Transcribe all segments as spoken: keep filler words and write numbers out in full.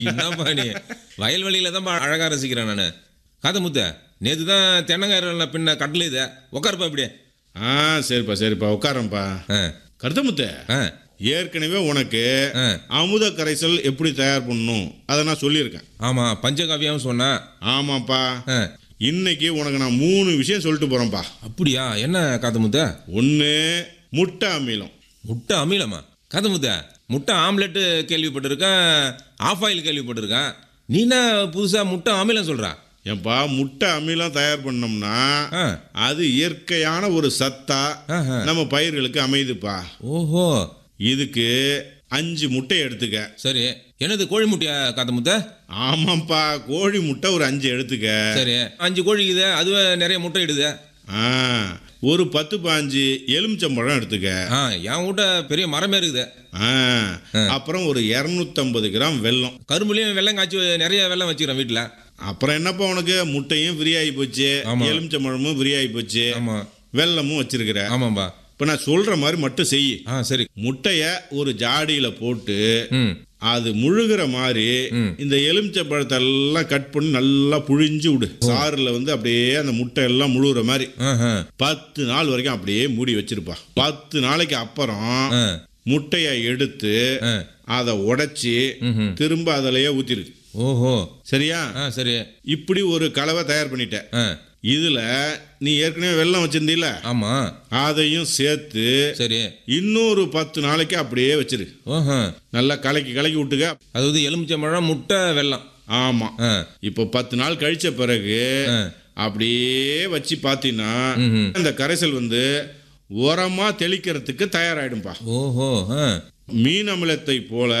என்னப்பா நீ வயல்வெளியில தான் அழகா ரசிக்கிறேன் நானு. காதமுத்த நேத்து தான் தென்னங்காயிரம் பின்ன கட்டல இத உட்காருப்பா இப்படியே. ஆ சரிப்பா சரிப்பா உட்காரப்பா. கருத்தமுத்த ஏற்கனவே உனக்கு அமுத கரைசல் எப்படி தயார் பண்ணணும் அதை நான் சொல்லியிருக்கேன். ஆமா பஞ்சகாவியாவும் சொன்ன. ஆமாப்பா. இன்னைக்கு உனக்கு நான் மூணு விஷயம் சொல்லிட்டு போறேன்ப்பா. அப்படியா? என்ன காதமுத்த? ஒன்று முட்டை அமிலம். முட்டை அமிலமா? காதமுத்த முட்டை ஆம்லெட்டு கேள்விப்பட்டிருக்கேன், ஆஃப் ஆயில் கேள்விப்பட்டிருக்கேன். நீனா புதுசா முட்டை அமிலம் சொல்ற? ஏன்பா முட்டை அமிலம் தயார் பண்ணோம்னா அது இயற்கையான ஒரு சத்தா நம்ம பயிர்களுக்கு அமைதுப்பா. ஓஹோ. இதுக்கு அஞ்சு முட்டை எடுத்துக்க. சரி. என்னது கோழி முட்டையா காதமுத்த? ஆமாப்பா கோழி முட்டை ஒரு அஞ்சு எடுத்துக்க. சரி. அஞ்சு கோழிக்குது, அதுவே நிறைய முட்டை இடுது. ஆ ஒரு பத்து பாஞ்சு எலுமிச்சம்பழம் எடுத்துக்க. என் வீட்ட பெரிய மரமே இருக்குது. அப்புறம் ஒரு இரநூத்தம்பது கிராம் வெல்லம். கரும்புலையும் வெள்ளம் காய்ச்சி நிறைய வெள்ளம் வச்சுக்கிறேன் வீட்டில். அப்புறம் என்னப்பா உனக்கு முட்டையும் ஃப்ரீ ஆகி போச்சு, எலுமிச்சம்பழமும் ஃப்ரீ ஆகி போச்சு, வெல்லமும் வச்சிருக்கிற. ஆமாம்பா. இப்போ நான் சொல்ற மாதிரி மட்டும் செய். ஆ சரி. முட்டைய ஒரு ஜாடியில போட்டு அது முழுகிற மாதிரி இந்த எலுமிச்சை பழத்தை எல்லாம் கட் பண்ணி நல்லா புழிஞ்சு விடு. சாறுல வந்து அப்படியே அந்த முட்டை எல்லாம் முழுகிற மாதிரி பத்து நாள் வரைக்கும் அப்படியே மூடி வச்சிருப்பா. பத்து நாளைக்கு அப்புறம் முட்டைய எடுத்து அதை உடைச்சி திரும்ப அதிலேயே ஊத்திருக்கு. ஓஹோ சரியா? சரி. இப்படி ஒரு கலவை தயார் பண்ணிட்ட. இதுல நீ ஏற்கனவே வெல்லம் வச்சிருந்தீல, ஆமா, அதையும் சேர்த்து சரி இன்னொரு பத்து நாளைக்கு அப்படியே வச்சிரு. நல்லா கலக்கி கலக்கி விட்டுக்க. அதாவது எலுமிச்சம்பழம் முட்டை வெல்லம். ஆமா. இப்போ பத்து நாள் கழிச்ச பிறகு அப்படியே வச்சு பாத்தீங்கன்னா இந்த கரைசல் வந்து உரமா தெளிக்கிறதுக்கு தயாராயிடும்பா. ஓஹோ. மீன் அமிலத்தை போல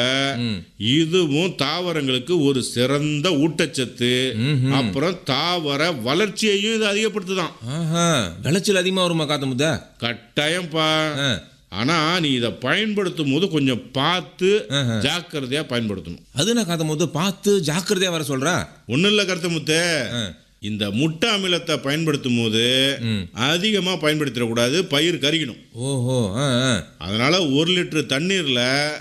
இதுவும் தாவரங்களுக்கு ஒரு சிறந்த ஊட்டச்சத்து. அப்புறம் தாவர வளர்ச்சியையும் இது அதிகப்படுத்துதான். விளைச்சல் அதிகமா வருமா காத்தமுத்த? கட்டாயம்பா. ஆனா நீ இதை பயன்படுத்தும் போது கொஞ்சம் பார்த்து ஜாக்கிரதையா பயன்படுத்தணும். அது நான் காத்தமுத்த பார்த்து ஜாக்கிரதையா வர சொல்ற. ஒன்னும் இல்ல கருத்தமுத்த, இந்த முட்டை அமிலத்தை பயன்படுத்தும் போது அதிகமா பயன்படுத்திடக்கூடாது, பயிர் கருகிடும். ஓஹோ. அதனால ஒரு லிட்டர் தண்ணீர்ல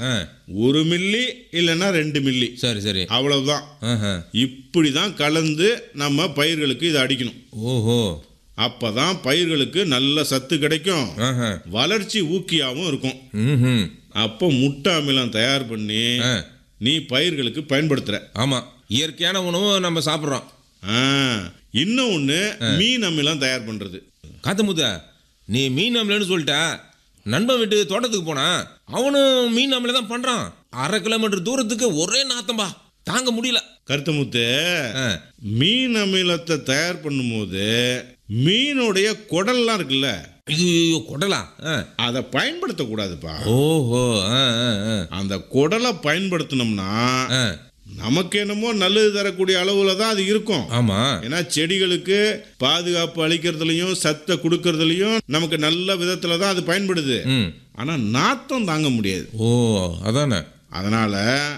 ஒரு மில்லி இல்லைன்னா ரெண்டு மில்லி, சரி சரி, அவ்வளவுதான். இப்படிதான் கலந்து நம்ம பயிர்களுக்கு இதை அடிக்கணும். ஓஹோ. அப்பதான் பயிர்களுக்கு நல்ல சத்து கிடைக்கும், வளர்ச்சி ஊக்கியாவும் இருக்கும். அப்போ முட்டை அமிலம் தயார் பண்ணி நீ பயிர்களுக்கு பயன்படுத்துற. ஆமா, இயற்கையான உணவு நம்ம சாப்பிட்றோம். இன்னும் ஒண்ணு மீன் அமிலம் தயார் பண்றது. காத்தமுத்த நீ மீன் அமிலன்னு சொல்லிட்ட. நண்பன் வீட்டு தோட்டத்துக்கு போனா அவனும் மீன் அமிலம் தான் பண்றான். அரை கிலோமீட்டர் தூரத்துக்கு ஒரே நாத்தம்பா, தாங்க முடியல. கருத்தமுத்து, மீன் அமிலத்தை தயார் பண்ணும் போது மீனுடைய குடல்லாம் இருக்குல்ல, இது குடலா, அதை பயன்படுத்த கூடாதுப்பா. ஓஹோ. அந்த குடலை பயன்படுத்தினோம்னா நமக்கு என்னமோ நல்லது தரக்கூடிய அளவுல தான் அது இருக்கும். ஆமா, ஏன்னா செடிகளுக்கு பாதுகாப்பு அளிக்கிறதுலயும் சத்தை கொடுக்கறதுலயும் நமக்கு நல்ல விதத்துல தான் அது பயன்படுது. ஆனா நாத்தம் தாங்க முடியாது. ஓ அதானே. அதனால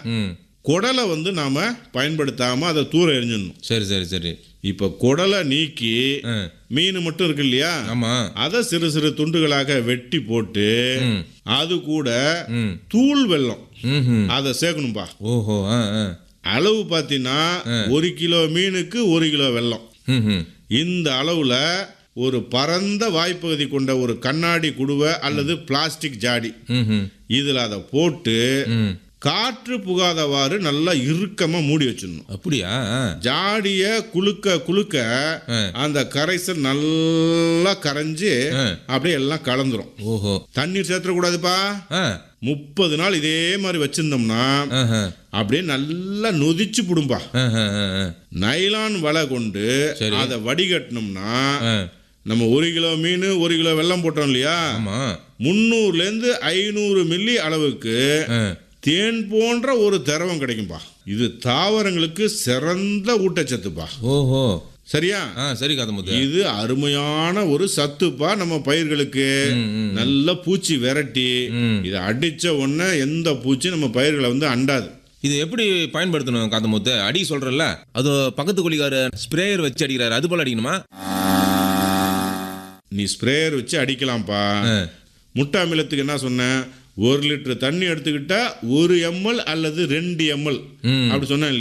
குடலை வந்து நாம பயன்படுத்தாம அதை தூர எரிஞ்சிடணும். சரி சரி சரி. இப்ப குடலை நீக்கி மீன் மட்டும் இருக்கு இல்லையா, ஆமா, அதை சிறு சிறு துண்டுகளாக வெட்டி போட்டு அது கூட தூள் வெல்லம் அதை சேர்க்கணும்பா. ஓஹோ. அளவு பார்த்தீங்கன்னா ஒரு கிலோ மீனுக்கு ஒரு கிலோ வெல்லம். இந்த அளவுல ஒரு பரந்த வாய்ப்பகுதி கொண்ட ஒரு கண்ணாடி குடுவை அல்லது பிளாஸ்டிக் ஜாடி, இதுல அதை போட்டு காற்று புகாதவாறு நல்லா இறுக்கமா மூடி வச்சிடணும். அப்படியா? ஜாடிய குலுக்க குலுக்க அந்த கரைசல் நல்லா கரைஞ்சு அப்படியே எல்லாம் கலந்துரும். ஓஹோ. தண்ணீர் சேர்த்துட கூடாதுப்பா. முப்பது நாள் இதே மாதிரி வச்சிருந்தோம்னா அப்படியே நல்லா நொதிச்சு புடும்பா. நைலான் வலை கொண்டு அதை வடிகட்டணும்னா நம்ம ஒரு கிலோ மீன் ஒரு கிலோ வெல்லம் போட்டோம் இல்லையா, முன்னூறுல இருந்து ஐநூறு மில்லி அளவுக்கு தேன் போன்ற ஒரு திரவம் கிடைக்கும்பா. இது தாவரங்களுக்கு சிறந்த ஊட்டச்சத்துப்பா. ஓஹோ. சரியா? சரி காத்தமுத்து, இது அருமையான ஒரு சத்துப்பா நம்ம பயிர்களுக்கு. நல்ல பூச்சி விரட்டி இதை அடிச்ச உடனே எந்த பூச்சி நம்ம பயிர்களை வந்து அண்டாது. இது எப்படி பயன்படுத்தணும் காத்தமுத்து? அடி சொல்றல, அது பக்கத்து குழிக்கார ஸ்ப்ரேயர் வச்சு அடிக்கிறாரு, அது போல அடிக்கணுமா? நீ ஸ்ப்ரேயர் வச்சு அடிக்கலாம்ப்பா. முட்டை அமிலத்துக்கு என்ன சொன்ன, ஒரு லிட்டர் தண்ணி எடுத்துக்கிட்டா ஒரு எம்எல் அல்லது ரெண்டு எம்எல் அப்படி சொன்னேன்